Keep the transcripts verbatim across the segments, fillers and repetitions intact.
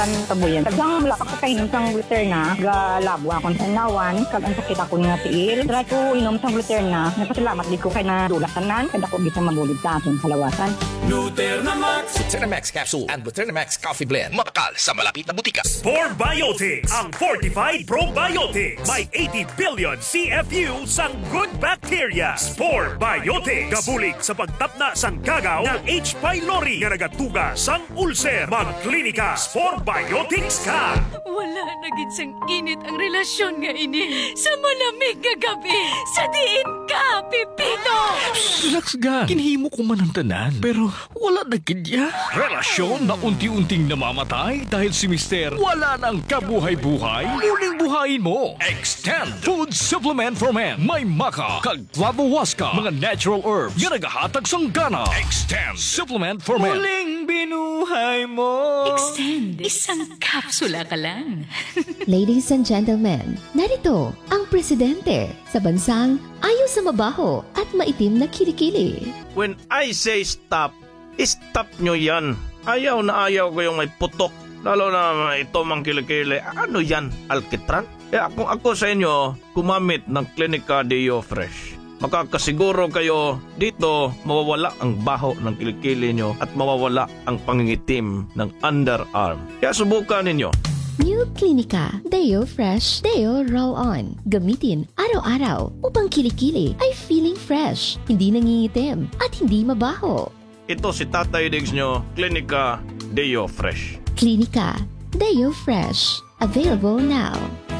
Ang tabuyan. Tagang wala ka kainom sang Gluterna, galabwa akong tanawan, kag ang sakit ako nga tiil. Try ko inom sang Gluterna, nagpasalamat di ko kay na dulatanan, kada ko bisa mabulid sa aking kalawasan. Nuternamax, Nuternamax Capsule and Nuternamax Coffee Blend. Makakal sa malapit na butika. Spore Biotics, ang Fortified Probiotics. May eighty billion C F U sang good bacteria. Spore Biotics. Gabulig sa pagtapna sang kagaw ng H. pylori nga nagatuga sang ulcer. Magklinika Spore Biotics ka. Wala na gid sang init ang relasyon nga ini. Sa malamig nga gabi, sa diin ka, Pipito. Relax ga. Kinhimo ko man ang tanan, pero wala na gid ya. Relasyon na unti-unting namamatay dahil si Mister wala nang kabuhay-buhay. Muling buhayin mo. Extend Food Supplement for Men. May maka, kag flavowaska, mga natural herbs nga nagahatag sang gana. Extend Supplement for Men. Muling binuhay mo. Extend. Isang kapsula ka lang. Ladies and gentlemen, narito ang presidente sa bansang ayaw sa mabaho at maitim na kilikili. When I say stop, stop nyo yan. Ayaw na ayaw ko yung may putok. Lalo na ito mang kilikili. Ano yan? Alkitran? Eh kung ako sa inyo, kumamit ng Clinica Deo Fresh. Makakasiguro kayo dito mawawala ang baho ng kilikili nyo at mawawala ang pangingitim ng underarm. Kaya subukan ninyo. New Clinica Deo Fresh Deo Roll-On. Gamitin araw-araw upang kilikili ay feeling fresh, hindi nangingitim at hindi mabaho. Ito si Tatay Diggs nyo, Clinica Deo Fresh. Clinica Deo Fresh. Available now.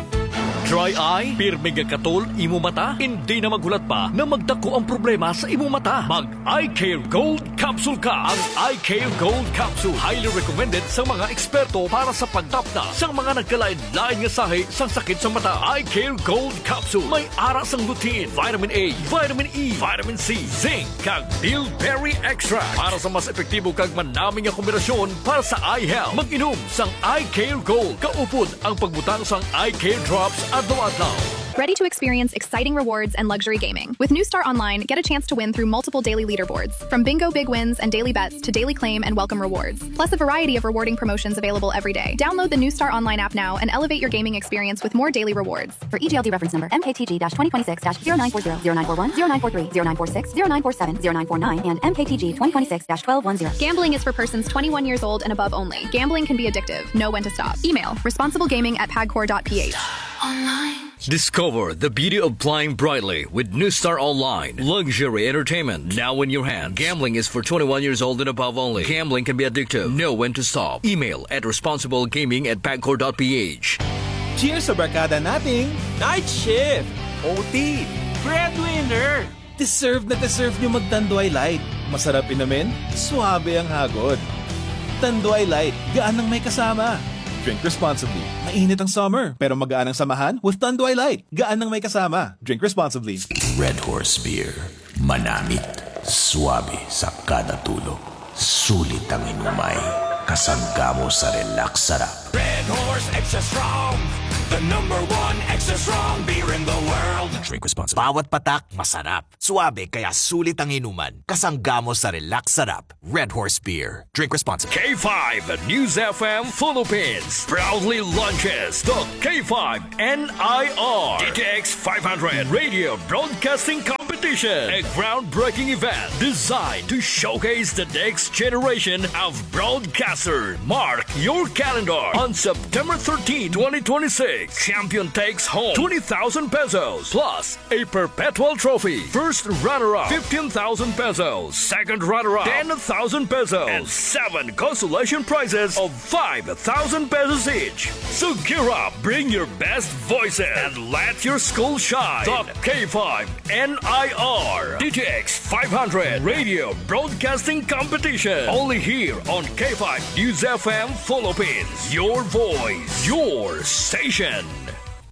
Dry eye, pirmi nga katol, imo mata, hindi na magulat pa na magdako ang problema sa imo mata. Mag Eye Care Gold Capsule ka. Ang Eye Care Gold Capsule, highly recommended sa mga eksperto para sa pagtapna sa mga nagkalain-lain nga sahi sa sakit sa mata. Eye Care Gold Capsule, may ara sang lutein, vitamin A, vitamin E, vitamin C, zinc, kag bilberry extract para sa mas epektibo kag manaming nga kombinasyon para sa eye health. Mag-inom sang Eye Care Gold. Kaupod ang pagbutang sang Eye Care Drops adlaw-adlaw. Ready to experience exciting rewards and luxury gaming. With New Star Online, get a chance to win through multiple daily leaderboards, from bingo big wins and daily bets to daily claim and welcome rewards, plus a variety of rewarding promotions available every day. Download the New Star Online app now and elevate your gaming experience with more daily rewards. For E G L D reference number M K T G twenty twenty-six zero nine four zero, zero nine four one, zero nine four three, zero nine four six, zero nine four seven, zero nine four nine, and M K T G twenty twenty-six twelve ten. Gambling is for persons twenty-one years old and above only. Gambling can be addictive. Know when to stop. Email responsiblegaming at pagcor dot p h. Online. Discover the beauty of flying brightly with New Star Online. Luxury entertainment now in your hand. Gambling is for twenty-one years old and above only. Gambling can be addictive. Know when to stop. Email at responsiblegaming at pagcor dot p h. Cheers sa barkada nating Night Shift, O T, Breadwinner. Deserve na deserve nyo mag-Tanduay Light. Masarap inumin, suabe ang hagod. Tanduay Light, gaan ang may kasama. Drink responsibly. Mainit ang summer, pero magaan ang samahan with Tanduay Light. Gaan ang may kasama. Drink responsibly. Red Horse Beer. Manamit. Suabe sa kada tulog. Sulit ang inumay. Kasangga mo sa relax sarap. Red Horse Extra Strong, the number one extra strong beer in the world. Drink responsibly. Bawat patak, masarap. Suabe, kaya sulit ang inuman. Kasangga mo sa relax sarap. Red Horse Beer. Drink responsibly. K five News F M Philippines proudly launches the K five N I R D T X five hundred Radio Broadcasting Competition, a groundbreaking event designed to showcase the next generation of broadcasters. Mark your calendar. On September thirteenth, twenty twenty-six, champion takes home twenty thousand pesos plus a perpetual trophy. First runner-up, fifteen thousand pesos. Second runner-up, ten thousand pesos. And seven consolation prizes of five thousand pesos each. So gear up, bring your best voices, and let your school shine. The K five N I R D T X five hundred Radio Broadcasting Competition. Only here on K five News F M Philippines. Your voice, your station.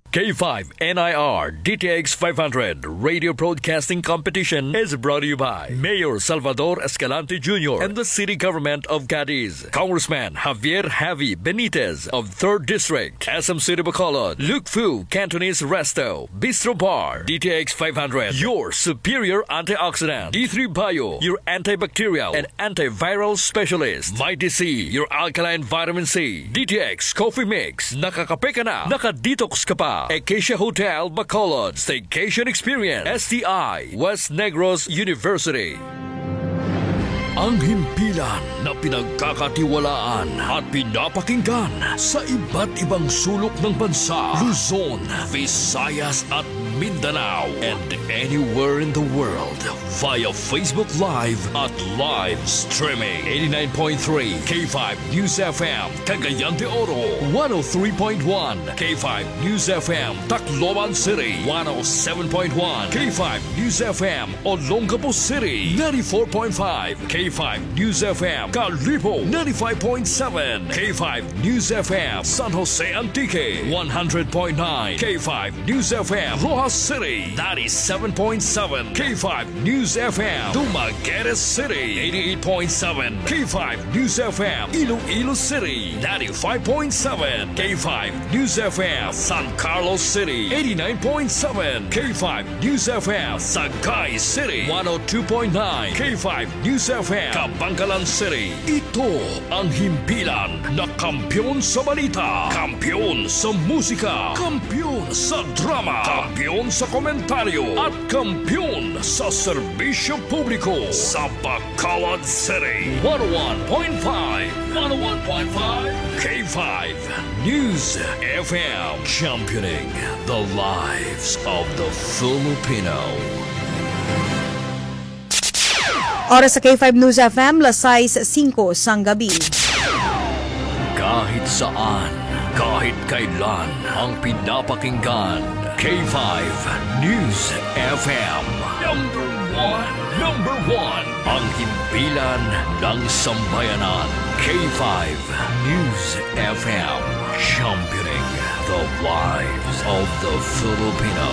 K five N I R D T X five hundred Radio Broadcasting Competition is brought to you by Mayor Salvador Escalante Junior and the City Government of Cadiz, Congressman Javier Javi Benitez of third District, S M City Bacolod, Luke Fu Cantonese Resto, Bistro Bar, D T X five hundred, your superior antioxidant, D three Bio, your antibacterial and antiviral specialist, Mighty C, your alkaline vitamin C, D T X Coffee Mix, nakakape ka na, nakadetox ka pa, Acacia Hotel Bacolod, Staycation Experience, S T I, West Negros University. Ang himpilan na pinagkakatiwalaan at pinapakinggan sa iba't ibang sulok ng bansa, Luzon, Visayas at Mindanao, and anywhere in the world via Facebook Live at live streaming. eighty-nine point three K five News F M, Cagayan de Oro, one oh three point one K five News F M, Tacloban City, one oh seven point one K five News F M, Olongapo City, ninety-four point five K five News F M, Calibo, ninety-five point seven K five News F M, San Jose Antique, one hundred point nine K five News F M, Rojas City, ninety-seven point seven K five News F M, Dumaguete City, eighty-eight point seven K five News F M, Iloilo City, ninety-five point seven K five News F M, San Carlos City, eighty-nine point seven K five News F M, Sagay City, one oh two point nine K five News F M, Kabangkalan City. Ito ang himpilan na kampyon sa balita, kampyon sa musika, kampyon sa drama, kampyon sa komentaryo, at kampyon sa serbisyo publiko sa Bacolod City. one oh one point five one oh one point five K five News F M, championing the lives of the Filipino. Oras sa K five News F M, lasais singko sang gabi. Kahit saan, kahit kailan, ang pinapakinggan, K five News F M. Number one, number one, ang himpilan ng sambayanan, K five News F M, championing the lives of the Filipino.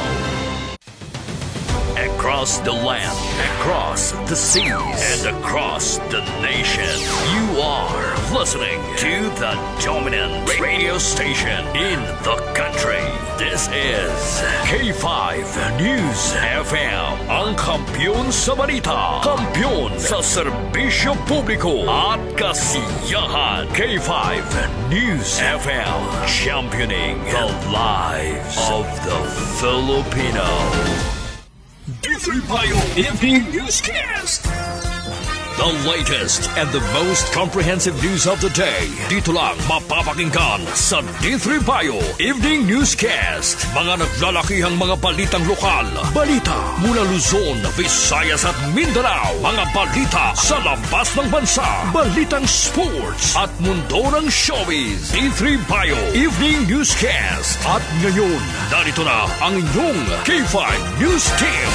Across the land, across the seas, and across the nation, you are listening to the dominant radio station in the country. This is K five News F M, ang kampyon sa balita, kampyon sa serbisyo publiko at kasiyahan. K five News F M, championing the lives of the Filipino. D three Bio Evening Newscast. The latest and the most comprehensive news of the day. Dito lang mapapakinggan sa D three Bio Evening Newscast. Mga naglalakihang mga balitang lokal. Balita mula Luzon, Visayas at Mindanao. Mga balita sa labas ng bansa. Balitang sports at mundo ng showbiz. D three Bio Evening Newscast. At ngayon, narito na ang inyong K five News Team.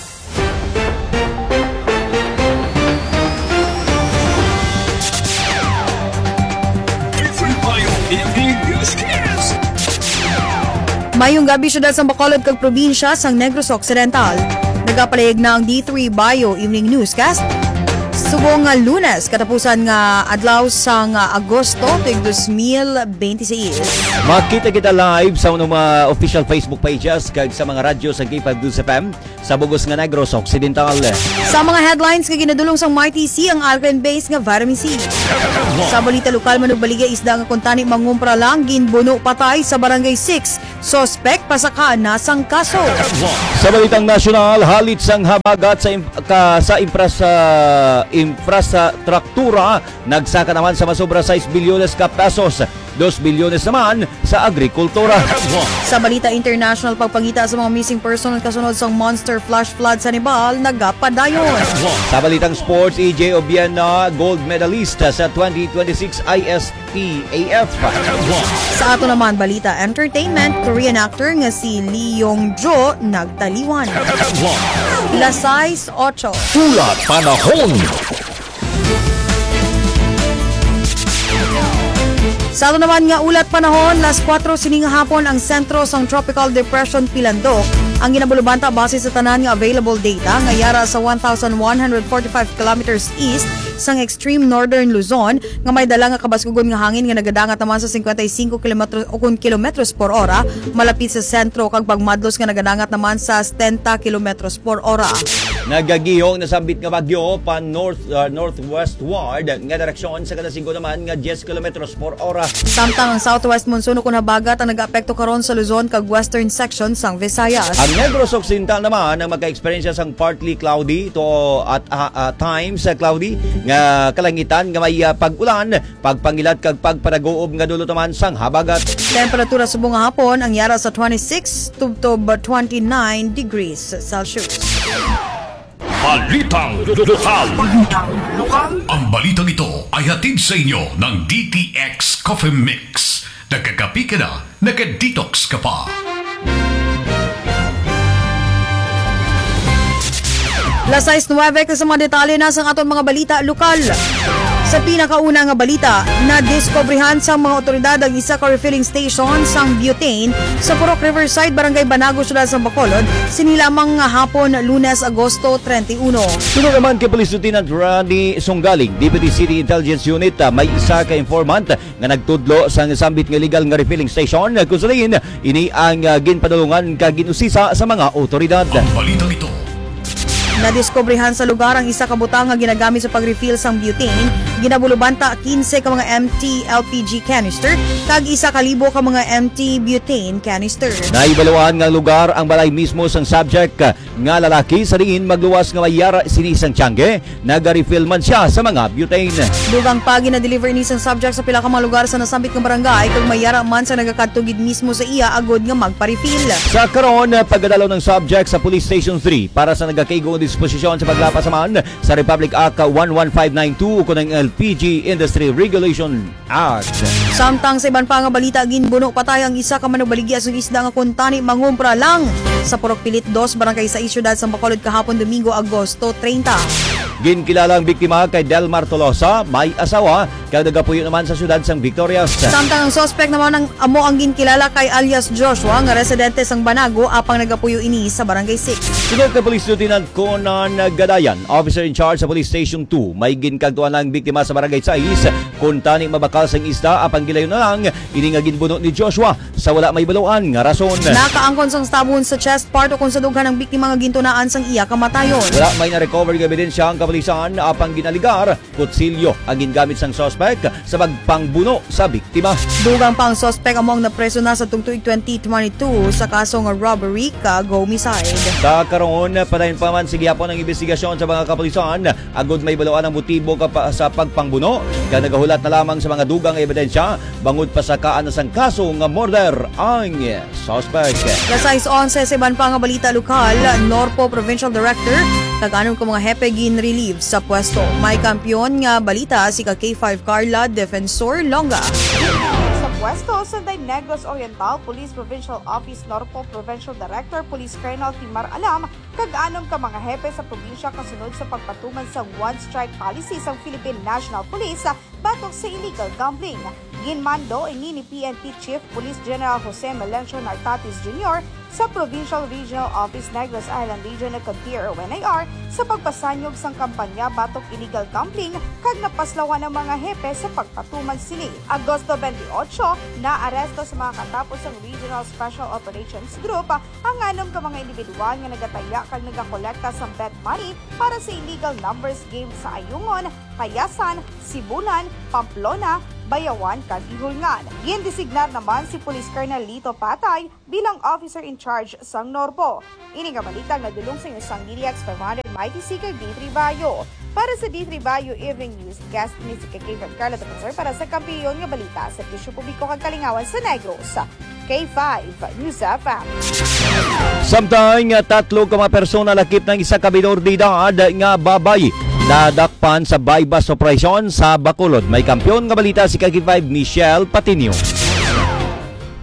Mayong gabi syudad sa Bacolod kag probinsya sang Negros Occidental. Nagapalayag na ang D three Bio Evening Newscast. Subong nga Lunes, katapusan nga adlaw sang Agosto tuig twenty twenty-six. Makita kita live sa mga official Facebook pages kag sa mga radyo sa K five News F M sa Bugos nga Negros Occidental. Sa mga headlines nga ginadulong sang Mighty C ang alkaline base nga vitamin C. Sa balita lokal manugbaligya isda nga kuntani mangumpra lang ginbuno patay sa barangay six. Suspect pasakaan na sang kaso. Sa balitang nasyonal, halit sang habagat sa imp- ka, sa imprasa infrastruktura nagsaka naman sa masobra six bilyones ka pesos. two bilyones naman sa agrikultura. Sa balita international, pagpangita sa mga missing person kasunod sa monster flash flood sa Nepal, nagapadayon. Sa balitang sports, E J Obiena, gold medalist sa twenty twenty-six I S T A F. Sa ato naman, balita entertainment, Korean actor nga si Lee Yong-jo nagtaliwan. Lasais eight. Tulat panahon. Sa ato naman nga ulat panahon, las kwatro sining hapon ang sentro sang Tropical Depression Pilandok ang ginabulubanta base sa tanan nga available data nga yara sa one thousand one hundred forty-five kilometers east sang extreme northern Luzon nga may dala nga kabaskugon nga hangin nga nagadangat naman sa fifty-five kilometros o kun kilometros por ora malapit sa sentro kag pagmadlos nga nagadangat naman sa seventy kilometros por ora. Nagagihong nasambit nga bagyo pa north uh, northwestward nga direksyon sa kada singko naman nga ten kilometros por ora. Samtang ang southwest monsoon kun habagat ang nagaapekto karon sa Luzon kag western section sang Visayas. Ang Negros Occidental naman ang magka-experience sang partly cloudy to at uh, uh, times uh, cloudy nga kalangitan nga may uh, pag-ulan, pagpangilat kag pagpanagoob nga dulo naman sang habagat. Temperatura sa bunga hapon ang yara sa twenty-six to twenty-nine degrees Celsius. Balitang lokal. Ang balitang ito ay hatid sa inyo ng D T X Coffee Mix. Nagkakapi ka na, nagka-detox ka pa. Las sais nueve sa mga detalye na sa aton mga balita lokal. Sa pinakauna nga balita, na-diskobrihan sa mga otoridad ang isa ka refilling station sang butane sa Purok Riverside, Barangay Banago, Siyudad sa Bacolod, sinilamang nga hapon Lunes, Agosto thirty-one. Sunod naman kay Police Lieutenant Randy Songgaling, Deputy City Intelligence Unit, may isa ka informant nga nagtudlo sa sambit nga legal nga refilling station kung saan ini ang uh, ginpadulungan kag ginusisa sa mga otoridad. Ang balitang ito. Nadiskobrihan sa lugar ang isa ka butang nga ginagamit sa pag-refill sang butane, ginabulubanta fifteen ka mga empty L P G canister kag isa ka libo ka mga empty butane canister. Naibaluan nga lugar ang balay mismo sang subject nga lalaki sa ringin magluwas nga mayara sini sang Tiangge, naga-refill man siya sa mga butane. Dugang pagi na deliver ni sang subject sa pila ka mga lugar sa nasambit nga barangay kag mayara man sa nagakadtugid mismo sa iya agod nga magpa-refill. Sa karon pagdadalaw ng subject sa Police Station three para sa nagakaigo disposisyon sa paglapas naman sa Republic Act one one five nine two kunang L P G Industry Regulation Act. Samtang sa iban pa nga balita, ginbuno patay ang isa ka manubaligya sa isda nga kuntani mangumpra lang sa Purok Pilit two, Barangay sa Siyudad sa Bacolod kahapon Domingo, Agosto thirty. Ginkilalang biktima kay Delmar Tolosa, may asawa, kag nagapuyo naman sa siyudad sang Victorias. Samtang ang suspect naman ang amo ang ginkilala kay alias Joshua nga residente sang Banago apang nagapuyo ini sa Barangay six. Sunod kay Police Lieutenant Conan Gadayan, officer in charge sa Police Station two, may ginkagtuan lang biktima sa Barangay six kung tani mabakal sang isda apang gilayon na lang ini nga ginbuno ni Joshua sa wala may baluan nga rason. Nakaangkon sang stabon sa chest part o kung sa dughan ng biktima nga gintunaan sang iya kamatayon. Wala may na-recover nga ebidensya ang kapulisan apang ginaligar kutsilyo ang gingamit sang suspect sa pagpangbuno sa biktima. Dugang pa ang suspect among napreso na sa tungtuig twenty twenty-two sa kaso nga robbery kag homicide. Sa karon padayon pa man sige hapon ang investigasyon sa mga kapulisan agud may baluan ang motibo ka sa pagpangbuno kag nagahulat na lamang sa mga dugang ebidensya bangod pa sa kaan sang kaso nga murder ang suspect. Las sais onse sa iban pa nga balita lokal, Norpo Provincial Director kag anong ka mga hepe gin-relieve sa pwesto. May kampiyon nga balita si ka K five Carla Defensor Longa. Sa pwesto, Sunday Negros Oriental Police Provincial Office Norpo Provincial Director Police Colonel Timar Alam kag anong ka mga hepe sa probinsya kasunod sa pagpatuman sa one strike policy sa Philippine National Police batok sa illegal gambling. Ginmando ini ni P N P Chief Police General Jose Melencio Nartatis Junior sa Provincial Regional Office Negros Island Region ng Cavite o N I R sa pagpasanyog sang kampanya batok illegal gambling kag napaslawan ng mga hepe sa pagpatuman sini. Agosto twenty-eight, na-aresto sa mga katapos ng Regional Special Operations Group ang anong ka mga individual nga nagataya kag nagakolekta sa bet money para sa illegal numbers game sa Ayungon, Payasan, Sibulan, Pamplona, Bayawan kag Ihulngan. Gindesignar naman si Police Colonel Lito Patay bilang officer in charge sang Norpo. Ini nga balita nga dulong sa isang D D X five hundred Mighty Seeker D three Bayo. Para sa D three Bayo Evening News, guest ni si K five Carla Defensor para sa kampiyon nga balita sa Tisyo Publiko kag Kalingawan sa Negros. K five News F M. Samtang tatlo ka mga persona lakip ng isa ka minor de edad nga babay nadakpan sa bypass operation sa Bacolod. May kampiyon nga balita si K five Michelle Patinio.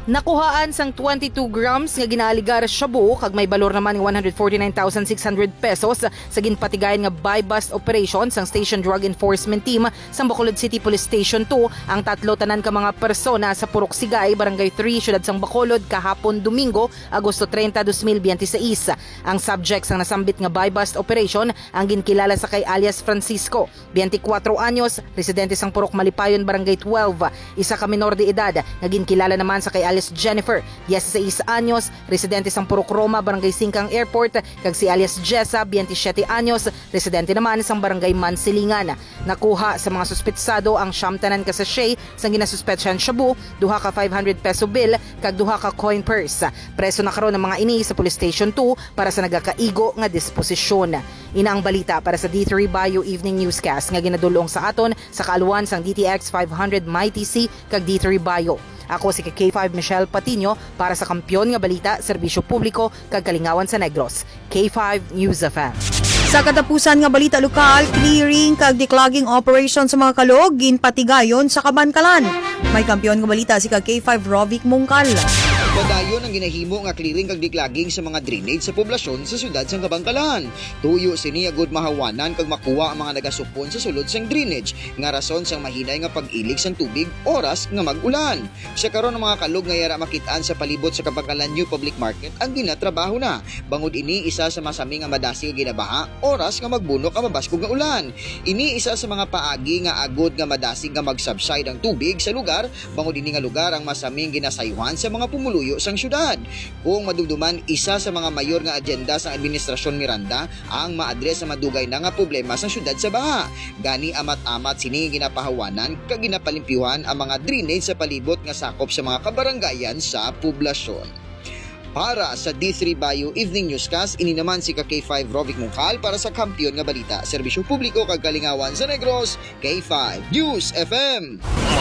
Nakuhaan sang twenty-two grams nga ginaaligar shabu kag may balor naman nga one hundred forty-nine thousand six hundred pesos sa ginpatigayon nga buy-bust operation sang Station Drug Enforcement Team sa Bacolod City Police Station two. Ang tatlo tanan ka mga persona sa Purok Sigay, Barangay three, Syudad sang Bacolod kahapon Domingo, Agosto thirty, twenty twenty-six. Ang subject sang nasambit nga buy-bust operation ang ginkilala sa kay alias Francisco, twenty-four anyos, residente sang Purok Malipayon, Barangay twelve. Isa ka minor de edad nga ginkilala naman sa kay alias Jennifer, sixteen anyos, residente sang Purok Roma, Barangay Singkang Airport, kag si alias Jessa, twenty-seven anyos, residente naman sang Barangay Mansilingan. Nakuha sa mga suspetsado ang siyam tanan ka sachet sang ginasuspetsyan shabu, duha ka five hundred peso bill kag duha ka coin purse. Preso na karon ang mga ini sa Police Station two para sa nagakaigo nga disposisyon. Ina ang balita para sa D three Bayo Evening Newscast nga ginadulong sa aton sa kaaluan sang D T X five hundred My T C kag D three Bayo. Ako si K five Michelle Patino para sa Kampiyon nga Balita, Serbisyo Publiko kag Kalingawan sa Negros. K five News F M. Sa katapusan nga balita lokal, clearing kag declogging operation sa mga kalog ginpatigayon sa Kabankalan. May kampiyon nga balita si K five Rovic Mungkal. Padayon ang ginahimo nga clearing kag declogging sa mga drainage sa poblasyon sa siyudad sang Kabangkalan. Tuyo sini agud mahawanan kag makuha ang mga nagasupon sa sulod sang drainage nga rason sang mahinay nga pag-ilig sang tubig oras nga mag-ulan. Sa karon ang mga kalog nga yara makitaan sa palibot sa Kabangkalan New Public Market ang ginatrabaho na. Bangod ini isa sa masami nga madasi nga ginabaha oras nga magbunok ang mabaskog nga ulan. Ini isa sa mga paagi nga agud nga madasi nga mag-subside ang tubig sa lugar. Bangod ini nga lugar ang masaming ginasayuhan sa mga pumuluyo sang syudad. Kung madugduman, isa sa mga mayor nga agenda sa Administrasyon Miranda ang maadres sa madugay na nga problema sa syudad sa baha. Gani amat-amat sini ginapahawanan kag ginapalimpyuhan ang mga drainage sa palibot nga sakop sa mga kabaranggayan sa poblasyon. Para sa D three Bayo Evening Newscast, ini naman si K five Rovic Mungkal para sa Kampiyon nga Balita, Serbisyo Publiko kag Kalingawan sa Negros, K five News F M.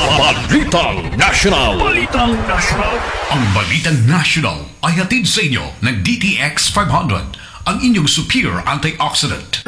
Balitang National. Balitang National. Ang Balitang National ay hatid sa inyo ng D T X five hundred, ang inyong superior antioxidant.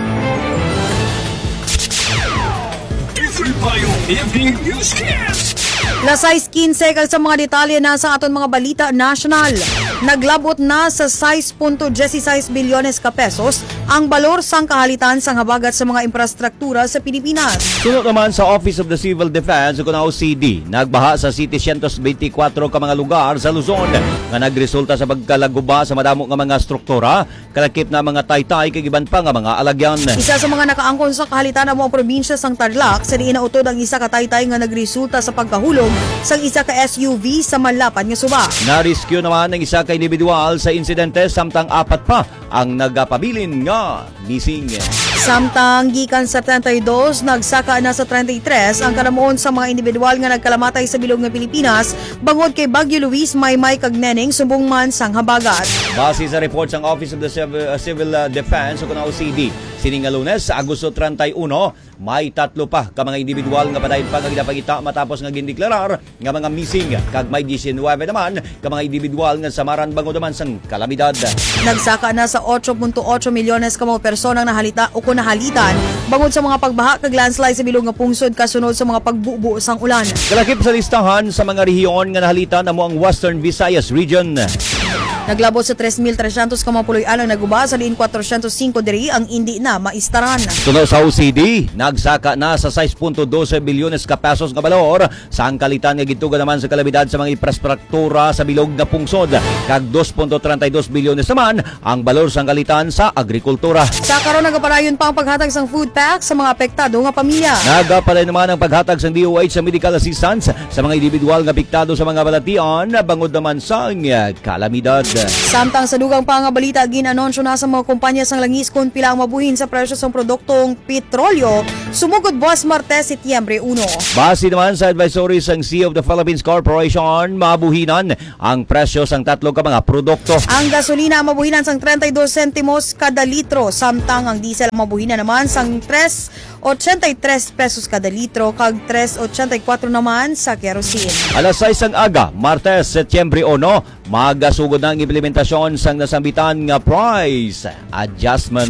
D three Bayo Evening Newscast. Lasay quince kag sa mga detalye na sa aton mga balita national. Naglabot na sa six point one six bilyones ka pesos ang balor sang kahalitan sang habagat sa mga infrastruktura sa Pilipinas. Sunod naman sa Office of the Civil Defense o O C D, nagbaha sa City one twenty-four ka mga lugar sa Luzon nga nagresulta sa pagkalaguba sa madamo nga mga struktura, kalakip na mga taytay kag iban pa nga mga alagyan. Isa sa mga nakaangkon sa kahalitan ng mga probinsya sang Tarlac, sa diin nautod ang isa ka taytay nga nagresulta sa pagkahulog sang isa ka S U V sa Malapan nga suba. Na-rescue naman ng isa ka individual sa insidente samtang apat pa ang nagapabilin nga missing. Samtang gikan sa thirty-two, nagsaka na sa thirty-three ang kalamuon sa mga individual nga nagkalamatay sa bilog nga Pilipinas bangod kay Bagyo Luis, Maymay kag Neneng sumbong man sang habagat. Base sa report sang Office of the Civil, uh, Civil Defense o O C D, sining nga Lunes sa Agosto thirty-one, may tatlo pa ka mga individual nga padayon pa nga ginapakita matapos nga gindeklarar nga mga missing, kag may nineteen naman ka mga individual nga samaran bangod naman sang kalamidad. Nagsaka na sa eight point eight milyones ka mga personang nahalita o kunahalitan bangod sa mga pagbaha kag landslide sa bilog nga pungsod kasunod sa mga pagbubo sang ulan. Kalakip sa listahan sa mga rehiyon nga nahalitan amo ang Western Visayas Region. Naglabot sa three thousand three hundred ka mga puloy alang naguba sa diin four oh five diri ang hindi na maistaran. Sunod sa O C D, nagsaka na sa six point one two bilyones ka pesos nga balor sa angkalitan nga gituga naman sa kalamidad sa mga infrastruktura sa bilog nga pungsod, kag two point thirty-two bilyones naman ang balor sa angkalitan sa agrikultura. Sa karon nagapadayon pa ang paghatag sang food packs sa mga apektado nga pamilya. Nagapalay naman ang paghatag sang D O H sa medical assistance sa mga individual nga apektado sa mga balatian bangod naman sa kalamidad. Samtang sa dugang pa nga balita, ginanunsyo na sa mga kumpanya sang langis kung pila ang mabuhin sa presyo sang produktong petrolyo sumugod buwas Martes, Setyembre one. Base naman sa advisory sang Sea of the Philippines Corporation, mabuhinan ang presyo sang tatlo ka mga produkto. Ang gasolina mabuhinan sang thirty-two sentimos kada litro, samtang ang diesel mabuhinan naman sang three eighty-three pesos kada litro kag three eighty-four naman sa kerosene. Alas sais ang aga, Martes, Setyembre one, magasugod na ang implementasyon sang nasambitan nga price adjustment.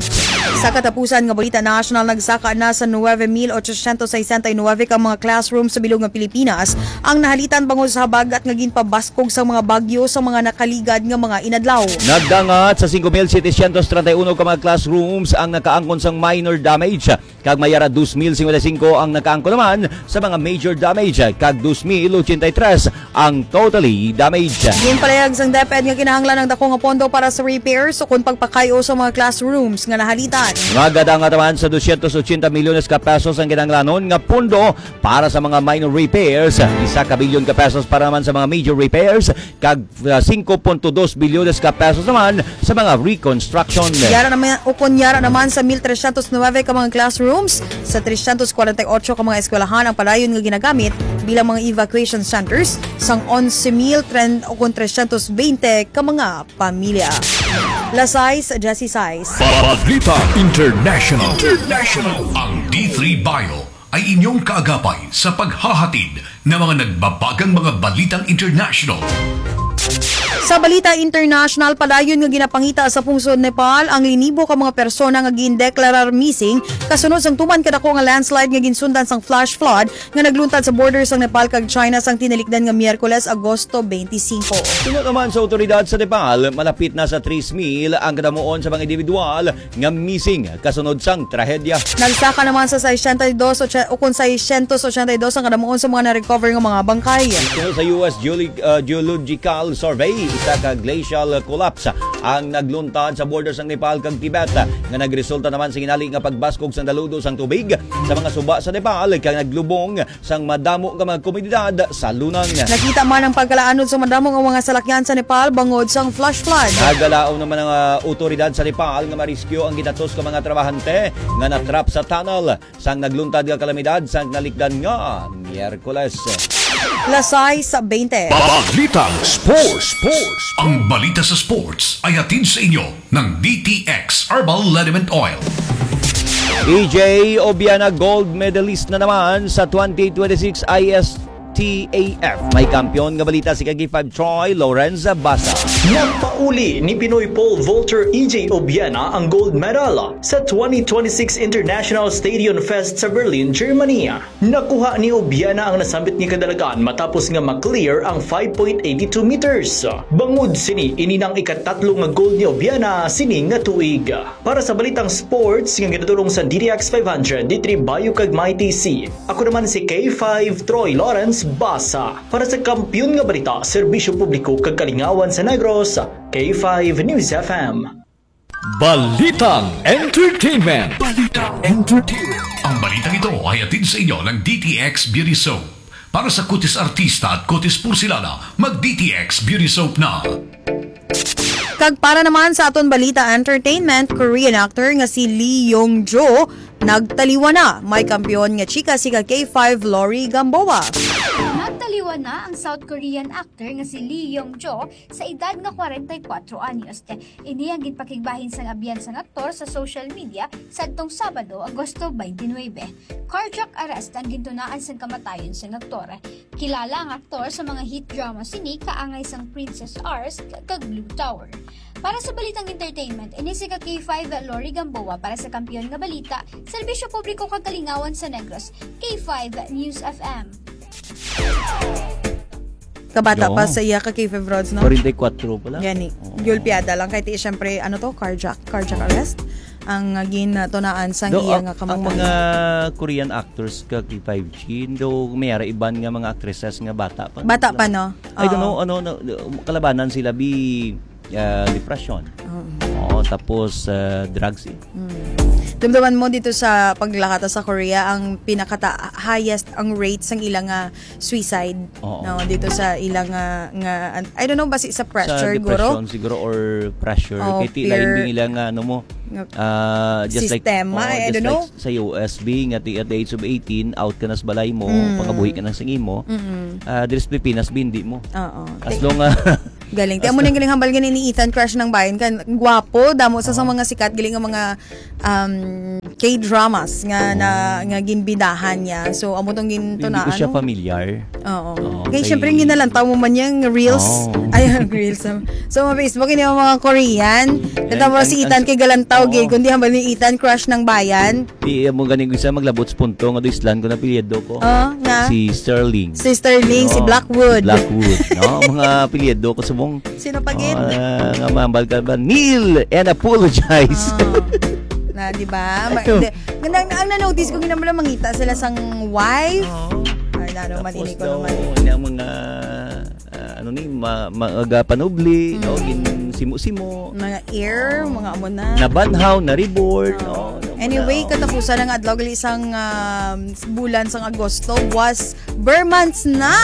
Sa katapusan nga balita national, nagsaka na sa nine thousand eight hundred sixty-nine ka mga classroom sa bilog nga Pilipinas ang nahalitan bangod sa habagat nga ginpabaskog sa mga bagyo sa mga nakaligad nga mga inadlaw. Nagdangat sa five thousand seven hundred thirty-one ka mga classrooms ang nakaangkon sang minor damage, kag mayara two thousand fifty-five ang nakaangkon naman sa mga major damage, kag two thousand eighty-three ang totally damage. Ginpalayag sang DepEd nga kinahanglan ng dako nga pondo para sa repairs o kung pagpakayo sa mga classrooms nga nahalitan. Nagadangat naman sa two hundred eighty milyones ka pesos ang kinahanglanon nga pondo para sa mga minor repairs, isa ka bilyon ka pesos para naman sa mga major repairs, kag uh, five point two bilyones ka pesos naman sa mga reconstruction. Yara naman o kunyara naman sa one thousand three hundred nine ka mga classrooms sa three hundred forty-eight ka mga eskwelahan ang padayon nga ginagamit bilang mga evacuation centers sang eleven thousand three hundred twenty ka mga pamilya. Lasais, Jessie Sais. Balita International. International. Ang D three Bio ay inyong kaagapay sa paghahatid ng mga nagbabagang mga balitang international. Sa balita international, padayon nga ginapangita sa pungsod Nepal ang linibo ka mga persona nga gindeklarar missing kasunod sang tuman kadako nga landslide nga ginsundan sang flash flood nga nagluntad sa borders sang Nepal kag China sang tinalikdan nga Miyerkules, Agosto twenty-five. Tungod naman sa otoridad sa Nepal, malapit na sa three mil ang kadamuon sa mga individual nga missing kasunod sang trahedya. Nagsaka naman sa sixty-two o kung sixty-two ang kadamuon sa mga na-recover nga mga bangkay. Sa U S Geolo- uh, Geological Survey, isa ka glacial collapse ang nagluntad sa borders ng Nepal kag Tibet nga nagresulta naman sa ginali nga pagbaskog sang daludo sang tubig sa mga suba sa Nepal kag naglubong sang madamo nga mga komunidad sa lunang. Nakita man ang pagkalaanod sa madamo nga mga salakyan sa Nepal bangod sang flash flood. Nagalaom naman ang uh, otoridad sa Nepal nga mariskyo ang gitatos ka mga trabahante nga natrap sa tunnel sang nagluntad nga kalamidad sang nalikdan nga Miyerkules. Lasay sa twenty. Balitang Sports. Sports. Ang balita sa sports ay hatid sa inyo ng D T X Herbal Liniment Oil. E J Obiana gold medalist na naman sa twenty twenty-six I S T A F. May kampiyon nga balita si K five Troy Lawrence Basa. Nagpauli ni Pinoy pole vaulter E J Obiana ang gold medal sa twenty twenty-six International Stadium Fest sa Berlin, Germany. Nakuha ni Obiana ang nasambit ni kadalagan matapos nga maklear ang five point eight two meters. Bangod sini ininang ikatatlo nga gold ni Obiana sini nga tuig. Para sa balitang sports nga ginatulong sa D T X five hundred, D three Bayo kag My T C. Ako naman si K five Troy Lawrence Basa. Para sa kampiyon nga balita, serbisyo publiko kag kalingawan sa Negros, K five News F M. Balitang Entertainment. Balitang Entertainment. Ang balitang ito ay hatid sa inyo ng D T X Beauty Soap. Para sa kutis artista at kutis porcelana, mag-D T X Beauty Soap na. Kag para naman sa aton balita entertainment, Korean actor nga si Lee Yong-jo nagtaliwa na. May kampiyon nga chika si K five Lori Gamboa. Nagtaliwa na ang South Korean actor nga si Lee Yong-jo sa edad nga forty-four anyos. Ini ang ginpakigbahin sang abyan sang aktor sa social media sadtong Sabado, Agosto twenty-nine. Cardiac arrest ang gintunaan sang kamatayon sang aktor. Kilala ang aktor sa mga hit drama sini kaangay sang Princess Ars kag Blue Tower. Para sa balitang entertainment, ini si K five Lori Gamboa para sa kampiyon nga balita, serbisyo publiko kag kalingawan sa Negros, K five News F M. Kabata Yo. pa sa iya ka K five Rods, no? forty-four pa lang. Gani. Oh. Gulpiada lang kay ti syempre ano to, cardiac cardiac arrest ang gintunaan sang Do, iya ang, nga kamatayon. ang mga Korean actors ka K five G, do mayara iban nga mga actresses nga bata pa. Bata pa, no? I don't know, ano, no, kalabanan sila bi uh, depression. Oo, tapos uh, drugs. Eh. Hmm. Dumduman mo dito sa paglakata sa Korea ang pinakata highest ang rate sang ilang nga suicide. Oo. No, dito sa ilang nga, nga I don't know basi sa pressure sa depression guro. siguro or pressure Oh, kay ti lain bing ilang ano mo uh, just sistema, like oh, I just don't like know. sa U S B nga ti at the age of eighteen out ka na sa balay mo, Mm. pangabuhi ka na sa singin mo. Mm-mm. Uh, diri sa Pilipinas bindi mo. Oo. As long uh, Galing. Tiyan mo na galing hambal ganin ni Ethan, crush ng bayan kan. Gwapo, damo sa sa mga sikat galing ang mga um K-dramas nga na nga ginbidahan niya. So amo tong ginto na Hindi ko siya ano. familiar. Oo. Oo, Kaya kay- syempre ginalantaw mo man yung reels. Oo. Ay, reels. So, mga Facebook, ini yung mga Korean. Kata mo ang- si ang- Ethan kay galantaw, gay. Kundi hambal ni Ethan, crush ng bayan. Di mo ganing isa maglabot sa punto nga do islan ko na pilyedo ko. Oo, nga. Si Sterling. Si Sterling, si Oo, Blackwood. si Blackwood. No, mga pilyedo ko subong. Sino pa gid? Uh, nga mambal ka ba? Neil and apologize. Na, di ba? Ma- di- Ang, ang, ang na-notice ko, ginaman lang mangita sila sang wife. Ay, na, naman, ini ko naman. Ini ang mga ah, ano ni ma, maaga panubli, no, gin simo-simo. Mga ear, mga amo na. Nabanhaw, na reboard, no. Anyway, katapusan ng adlaw gali isang um, bulan sang Agosto was Burmans na.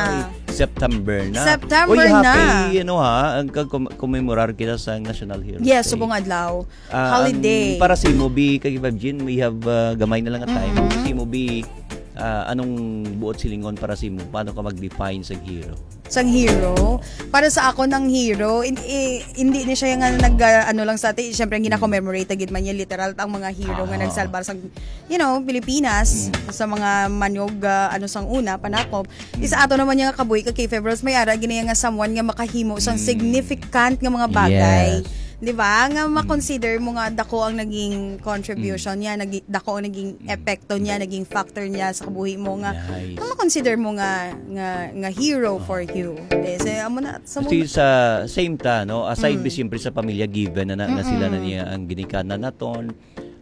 September na. September Oy, na. happy, ano ha, ang kag-commemorar kita sa National Heroes Yes, Day. subong adlaw. Ah, Holiday. ang para si Mobi kay Bob Jean, we have uh, gamay na lang nga time. Mhm. Si Mobi, ah, anong buot silingon para si mo? Paano ka mag-define sa hero? Sang hero. Para sa ako ng hero, in, i, hindi ni siya yung nag, uh, ano lang sa atin, syempre ang gina-commemorate agad man yan, literal, ang mga hero nga Ah. nagsalbar sa, you know, Pilipinas, sa mga manyog, uh, ano sang una, panakop. Isa ato naman yung kabuhi, kay February, may ara, ginaya nga someone nga makahimo, sang significant nga mga bagay. Yes. Di ba? Nga ma-consider mo nga dako ang naging contribution niya, nagi, dako ang naging epekto niya, naging factor niya sa kabuhi mo nga. Nice. Nga ma-consider mo nga nga nga hero for you. Eh, so, amo na sa Kasi mga- sa same ta, no, aside Mm. mm. siyempre sa pamilya given na, na, na sila na Mm-mm. niya ang ginikanan naton,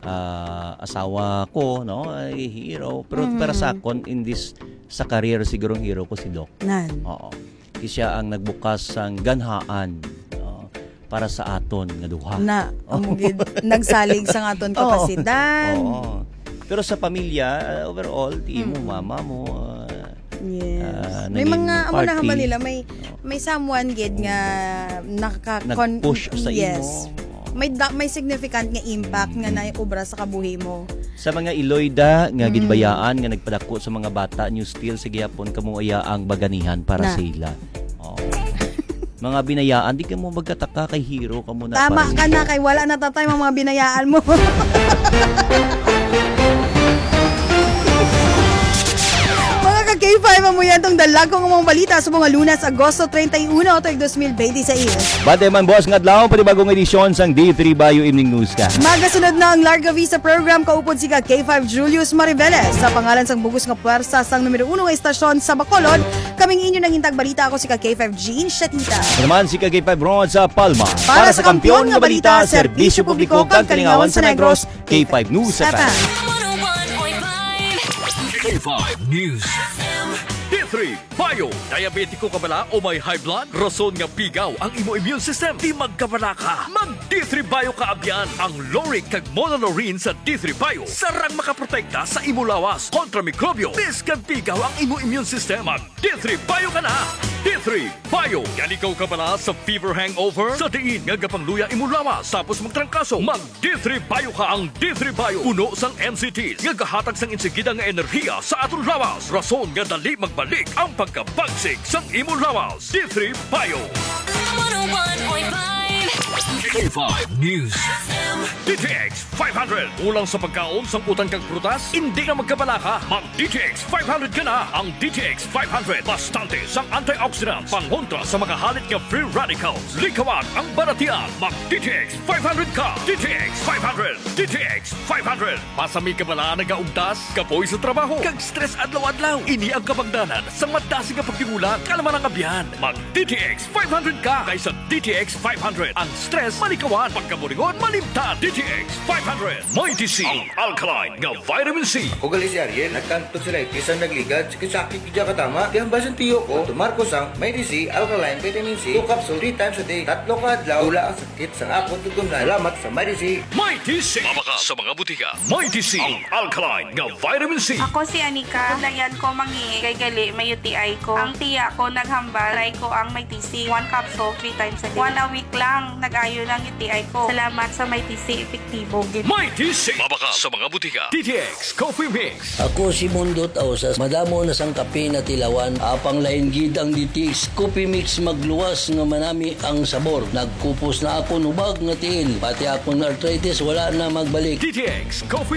ah, asawa ko, no, ay hero. Pero Mm. para sa akon, in this, sa career, siguro ang hero ko si Doc. Nan. Oo. Kasi siya ang nagbukas ng ganhaan no, para sa aton nga duha. na amo gid nagsalig sa aton kapasidad. Oo. Pero sa pamilya, uh, overall, di mo, Mm. mama mo, uh, Yes. ah, may naging mga amo na party. hambal nila may may someone gid nga nakaka Nag-push sa imo. yes. May da- may significant nga impact nga naobra sa kabuhi mo. Sa mga Iloyda nga Mm. ginbayaan nga nagpadako sa mga bata new still sa gihapon kamo ang baganihan para Na. sila. Oo. Mga binayaan di ka mo magkataka kay hero kamo na Tama para ka na kay wala na tatay mga binayaan mo. Mga ka-K five mo yan tong dalagong mga balita sa mga Lunes, Agosto thirty-one, tuig twenty twenty-six. Bate man boss nga adlaw panibagong edisyon sang D three Bayo Evening News ka. Magasunod na ang Larga Vista program kaupod si K five Julius Mariveles sa pangalan sang bugos nga puwersa sang numero uno nga estasyon sa Bacolod. Kaming inyo nang intag balita ako si K five Jean Shatita. Naman si K five Ron sa Palma. Para sa kampiyon nga balita, serbisyo publiko kag kalingawan sa Negros, K five News F M. K five News. D three Bayo. Diabetiko ka bala o may high blood? Rason nga pigaw ang imo immune system. Di magkabala ka. Mag D three Bayo ka abyan. Ang Loric kag Monolaurin sa D three Bayo. Sarang makaprotekta sa imo lawas kontra mikrobyo. Bis kag pigaw ang imo immune system. Mag D three Bayo ka na. D three Bayo. Yan ikaw ka bala sa fever hangover? Sa diin nga gapangluya imo lawas tapos magtrangkaso. Mag D three Bayo ka ang D three Bayo. Puno sang M C Ts. Nga gahatag sang insigida nga enerhiya sa aton lawas. Rason nga dali magbalik ang pagkabagsik sang imo lawas. D three Bayo. K five News. D T X five hundred. Ulang sa pagkaon sang utang kag prutas, hindi na magkabala ka. Mag D T X five hundred ka na. Ang D T X five hundred bastante sang antioxidants pangontra sa makahalit nga free radicals. Likawan ang baratian. Mag D T X five hundred ka. D T X five hundred. D T X five hundred. Pasami ka bala nagaugdas, kapoy sa trabaho, kag stress adlaw-adlaw. Ini ang kabagdanan sang madasi nga pagtingulan. Kalaman ang abyan. Mag D T X five hundred ka kaysa D T X five hundred. Ang stress malikawan, pagkaburingon malimtan. D T X five hundred. May T C, ang alkaline nga vitamin C. O gali si Ariel, nagkanto sila kisang nagligad, sakit kidya katama. Di ang basan tiyo ko, tumarko sang may D C, alkaline, vitamin C, two capsule, three times a day. Tatlo ka adlaw, wala ang sakit sa akong tugong na. Salamat sa may D C. May T C. Mabaka sa mga butika. May T C, ang alkaline nga vitamin C. Ako si Anika, layan ko mangi kay gali may U T I ko. Ang tiya ko naghambal, try ko ang may T C, one capsule, three times a day. One a week lang, nag-ayo ng U T I ko. Salamat sa may T C, epektibo. May T C. Mabaka sa mga butika. D T X Coffee Mix. Ako si Mundo Tausas, madamo na sang kape na tilawan, apang lain gid ang D T X Coffee Mix magluwas nga manami ang sabor. Nagkupos na ako nubag nga tiil, pati akong arthritis wala na magbalik. D T X Coffee